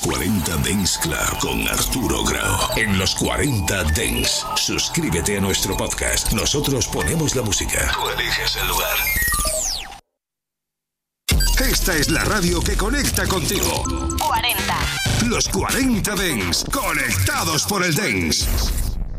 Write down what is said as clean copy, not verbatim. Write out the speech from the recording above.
40 Dance Club con Arturo Grau. En los 40 Dance. Suscríbete a nuestro podcast. Nosotros ponemos la música. Tú eliges el lugar. Esta es la radio que conecta contigo. 40. Los 40 Dance. Conectados por el Dance.